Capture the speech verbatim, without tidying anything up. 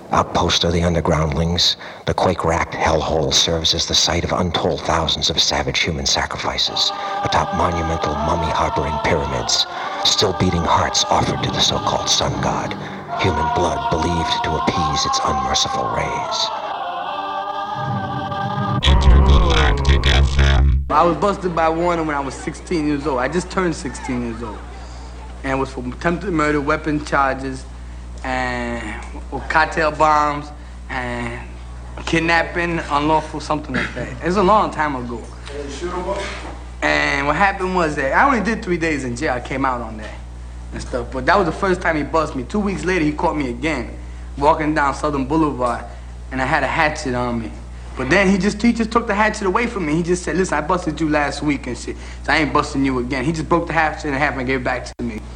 Outpost of the undergroundlings, the quake-racked hellhole serves as the site of untold thousands of savage human sacrifices atop monumental mummy-harboring pyramids, still beating hearts offered to the so-called sun god, human blood believed to appease its unmerciful rays. Intergalactic F M. I was busted by Warner when I was sixteen years old. I just turned sixteen years old. And it was for attempted murder, weapon charges, and or cartel bombs, and kidnapping, unlawful, something like that. It was a long time ago. And what happened was that I only did three days in jail. I came out on that and stuff. But that was the first time he busted me. Two weeks later, he caught me again, walking down Southern Boulevard, and I had a hatchet on me. But then he just he just took the hatchet away from me. He just said, listen, I busted you last week and shit, so I ain't busting you again. He just broke the hatchet in half and gave it back to me.